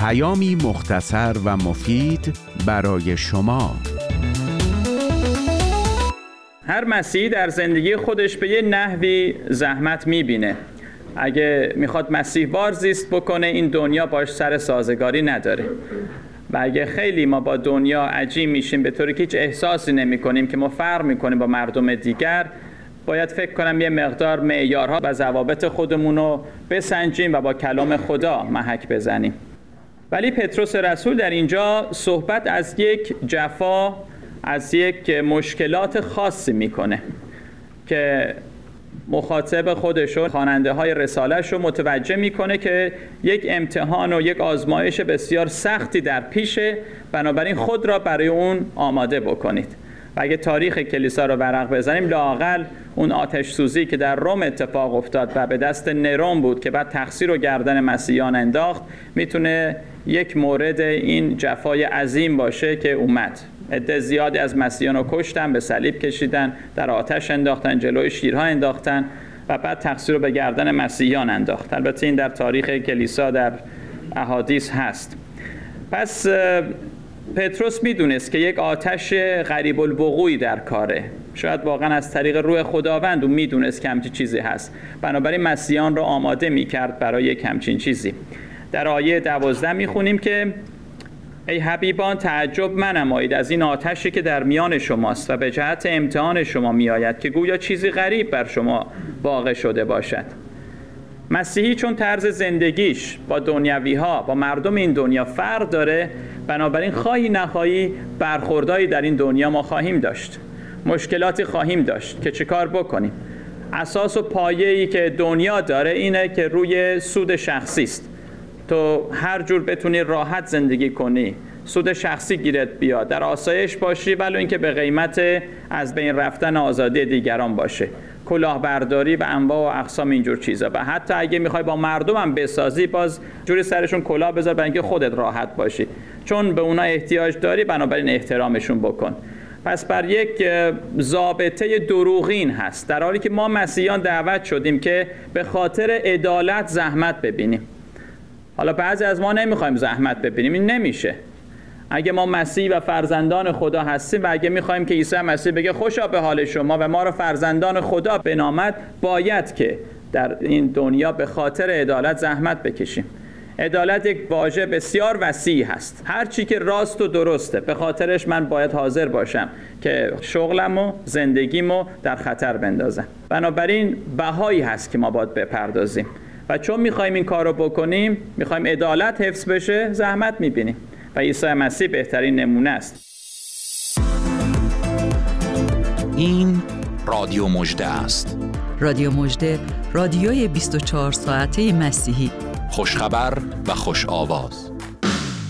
پیامی مختصر و مفید برای شما. هر مسیحی در زندگی خودش به یه نحوی زحمت میبینه. اگه میخواد مسیح وار زیست بکنه، این دنیا باش سر سازگاری نداره. و اگه خیلی ما با دنیا عجیم میشیم به طوری که هیچ احساسی نمی کنیم که ما فرق میکنیم با مردم دیگر، باید فکر کنم یه مقدار معیارها و ضوابط خودمون رو بسنجیم و با کلام خدا محک بزنیم. ولی پتروس رسول در اینجا صحبت از یک جفا، از یک مشکلات خاصی میکنه که مخاطب خودش و خواننده های رساله‌ش رو متوجه میکنه که یک امتحان و یک آزمایش بسیار سختی در پیشه، بنابراین خود را برای اون آماده بکنید. و اگه تاریخ کلیسا رو ورق بزنیم، لااقل اون آتش سوزی که در روم اتفاق افتاد و به دست نرون بود که بعد تقصیر رو گردن مسیحیان انداخت، میتونه یک مورد این جفای عظیم باشه که اومد. عده زیادی از مسیحیان رو کشتن، به صلیب کشیدن، در آتش انداختن، جلوی شیرها انداختن و بعد تقصیر رو به گردن مسیحیان انداخت. البته این در تاریخ کلیسا در احادیث هست. پس پتروس میدونست که یک آتش غریب الوقوعی در کاره. شاید واقعا از طریق روح خداوند اون میدونست که همچین چیزی هست. بنابراین مسیحیان رو آماده میکرد برای یک همچین چیزی. در آیه 12 میخونیم که ای حبیبان تعجب منمایید از این آتشی که در میان شماست و به جهت امتحان شما میآید که گویا چیزی غریب بر شما واقع شده باشد. مسیحی چون طرز زندگیش با دنیوی ها، با مردم این دنیا فرق داره، بنابراین خواهی نخواهی برخوردایی در این دنیا ما خواهیم داشت، مشکلاتی خواهیم داشت که چه کار بکنیم. اساس و پایه‌ای که دنیا داره اینه که روی سود شخصی است. تو هر جور بتونی راحت زندگی کنی، سود شخصی گیرت بیاد، در آسایش باشی، ولی اینکه به قیمت از بین رفتن آزادی دیگران باشه، کلاهبرداری و انواع و اقسام اینجور چیزا. و حتی اگه میخوای با مردم هم بسازی، باز جوری سرشون کلاه بذار برای اینکه خودت راحت باشی، چون به اونا احتیاج داری، بنابراین احترامشون بکن. پس بر یک ضابطه دروغین هست، در حالی که ما مسیحیان دعوت شدیم که به خاطر عدالت زحمت ببینیم. حالا بعضی از ما نمیخوایم زحمت ببینیم، این نمیشه. اگه ما مسیح و فرزندان خدا هستیم و اگه میخوایم که عیسی مسیح بگه خوشا به حال شما و ما رو فرزندان خدا بنامد، باید که در این دنیا به خاطر عدالت زحمت بکشیم. عدالت یک واژه بسیار وسیع هست. هر چی که راست و درسته، به خاطرش من باید حاضر باشم که شغلم و زندگیمو در خطر بندازم. بنابراین بهایی هست که ما باید بپردازیم و چون میخوایم این کار رو بکنیم، میخوایم عدالت حفظ بشه، زحمت میبینیم و عیسی مسیح بهترین نمونه است. این رادیو مژده است. رادیو مژده، رادیوی 24 ساعته مسیحی. خوشخبر و خوش آواز.